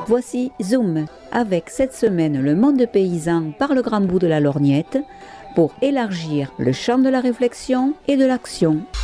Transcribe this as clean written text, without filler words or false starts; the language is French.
Voici Zoom, avec cette semaine le monde paysan par le grand bout de la lorgnette, pour élargir le champ de la réflexion et de l'action.